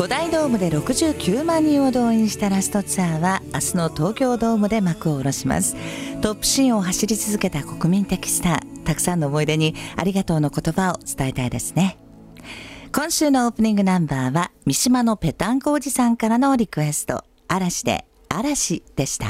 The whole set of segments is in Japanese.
5大ドームで69万人を動員したラストツアーは明日の東京ドームで幕を下ろします。トップシーンを走り続けた国民的スター、たくさんの思い出にありがとうの言葉を伝えたいですね。今週のオープニングナンバーは三島のぺたんこおじさんからのリクエスト、嵐で嵐でした。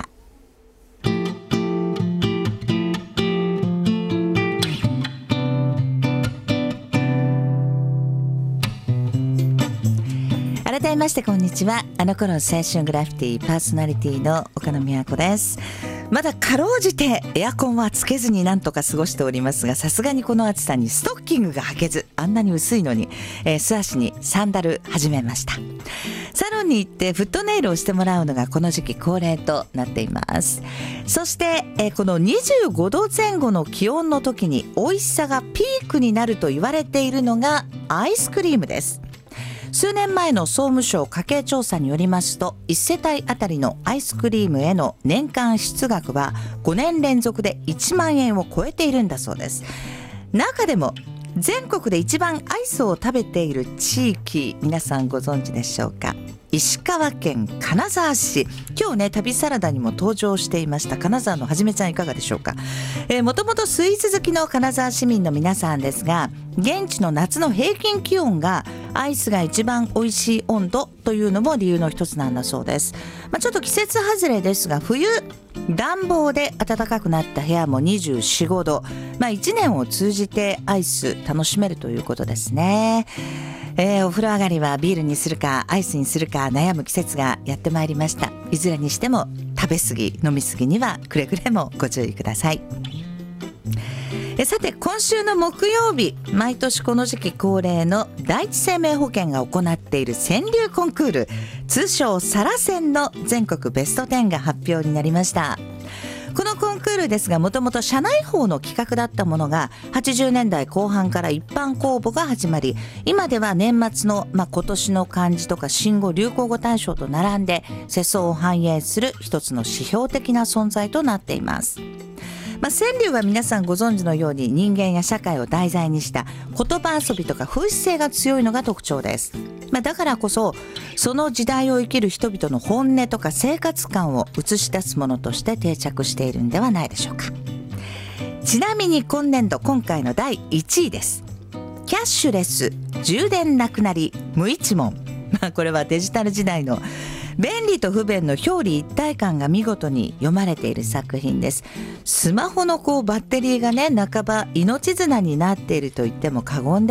改めましてこんにちは。あの頃青春グラフィティパーソナリティの岡野美和子です。まだかろうじてエアコンはつけずになんとか過ごしておりますが、さすがにこの暑さにストッキングが履けず、あんなに薄いのに、素足にサンダル始めました。サロンに行ってフットネイルをしてもらうのがこの時期恒例となっています。そして、この25度前後の気温の時に美味しさがピークになると言われているのがアイスクリームです。数年前の総務省家計調査によりますと、1世帯あたりのアイスクリームへの年間支出額は5年連続で1万円を超えているんだそうです。中でも全国で一番アイスを食べている地域、皆さんご存知でしょうか。石川県金沢市、今日ね旅サラダにも登場していました金沢のはじめちゃんいかがでしょうか。もともとスイーツ好きの金沢市民の皆さんですが、現地の夏の平均気温がアイスが一番美味しい温度というのも理由の一つなんだそうです。ちょっと季節外れですが、冬暖房で暖かくなった部屋も24、5度、1年を通じてアイス楽しめるということですね。お風呂上がりはビールにするかアイスにするか悩む季節がやってまいりました。いずれにしても食べ過ぎ飲み過ぎにはくれぐれもご注意ください。さて今週の木曜日、毎年この時期恒例の第一生命保険が行っている川柳コンクール、通称サラセンの全国ベスト10が発表になりました。このコンクールですが、もともと社内報の企画だったものが80年代後半から一般公募が始まり、今では年末の、今年の漢字とか新語・流行語大賞と並んで世相を反映する一つの指標的な存在となっています。川柳は皆さんご存知のように人間や社会を題材にした言葉遊びとか風刺性が強いのが特徴です。だからこそその時代を生きる人々の本音とか生活感を映し出すものとして定着しているんではないでしょうか。ちなみに今年度今回の第1位です。キャッシュレス充電なくなり無一文。これはデジタル時代の便利と不便の表裏一体感が見事に読まれている作品です。スマホのバッテリーがね、半ば命綱になっていると言っても過言で